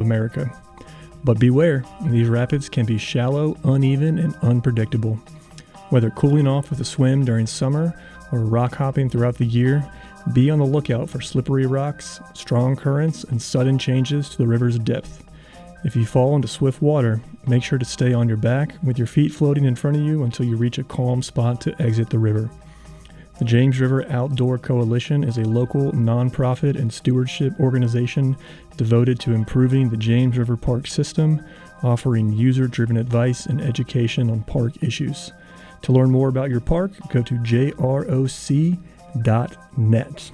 America. But beware, these rapids can be shallow, uneven, and unpredictable. Whether cooling off with a swim during summer or rock hopping throughout the year, be on the lookout for slippery rocks, strong currents, and sudden changes to the river's depth. If you fall into swift water, make sure to stay on your back with your feet floating in front of you until you reach a calm spot to exit the river. The James River Outdoor Coalition is a local nonprofit and stewardship organization devoted to improving the James River Park system, offering user-driven advice and education on park issues. To learn more about your park, go to jroc.net.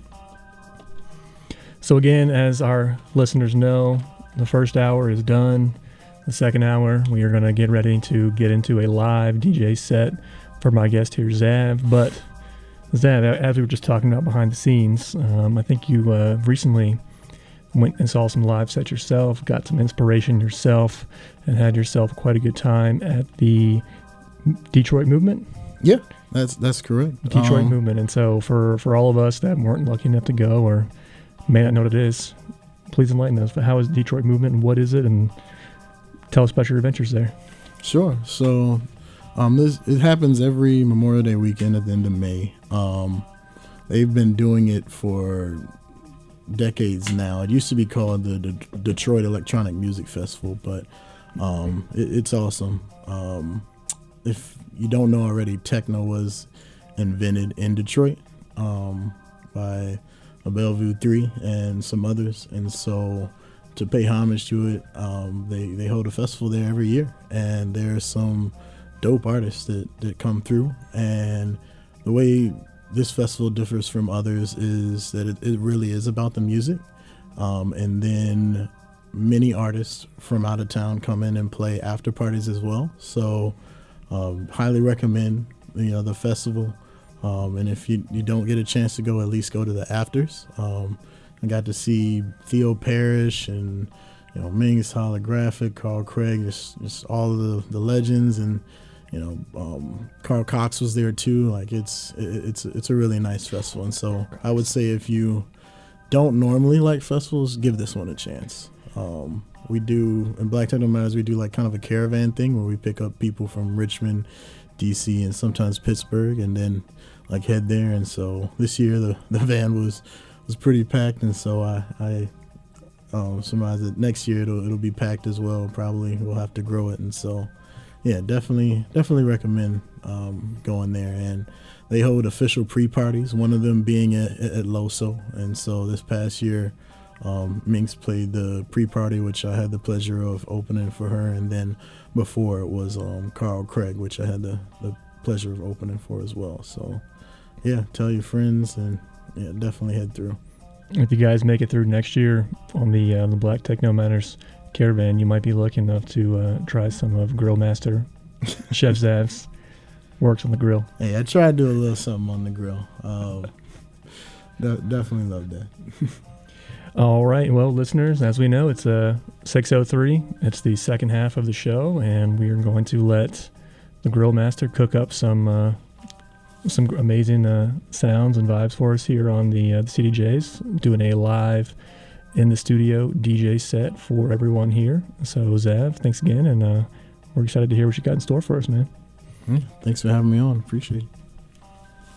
So again, as our listeners know, the first hour is done. The second hour, we are going to get ready to get into a live DJ set for my guest here, Zav. But Zav, as we were just talking about behind the scenes, I think you recently went and saw some live sets yourself, got some inspiration yourself, and had yourself quite a good time at the Detroit Movement. Yeah, that's correct. Detroit Movement. And so for all of us that weren't lucky enough to go or may not know what it is, please enlighten us. But how is Detroit Movement and what is it? And tell us about your adventures there. Sure. So it happens every Memorial Day weekend at the end of May. They've been doing it for decades now. It used to be called the Detroit Electronic Music Festival, but it's awesome. If you don't know already, techno was invented in Detroit by Bellevue 3 and some others, and so to pay homage to it, they hold a festival there every year, and there's some dope artists that come through. And the way this festival differs from others is that it really is about the music, and then many artists from out of town come in and play after parties as well. So highly recommend the festival. And if you don't get a chance to go, at least go to the afters. I got to see Theo Parrish and Ming's Holographic, Carl Craig, just all of the legends, and Carl Cox was there too. Like it's a really nice festival, and so I would say if you don't normally like festivals, give this one a chance. We do in Black Techno Matters, we do like kind of a caravan thing where we pick up people from Richmond, DC, and sometimes Pittsburgh, and then like head there. And so this year the van was pretty packed, and so I surmise that next year it'll be packed as well. Probably we'll have to grow it, and so yeah, definitely recommend going there. And they hold official pre-parties, one of them being at Loso. And so this past year, Minx played the pre-party, which I had the pleasure of opening for her, and then before it was Carl Craig, which I had the pleasure of opening for as well. So yeah, tell your friends, and yeah, definitely head through. If you guys make it through next year on the Black Techno Matters caravan, you might be lucky enough to try some of Grill Master Chef Zav's works on the grill. Hey, I tried to do a little something on the grill. Definitely love that. All right, well, listeners, as we know, it's 6:03. It's the second half of the show, and we are going to let the Grill Master cook up some amazing sounds and vibes for us here on the CDJs, doing a live in the studio DJ set for everyone here. So Zav, thanks again, and we're excited to hear what you got in store for us, man. Thanks for having me on. Appreciate it.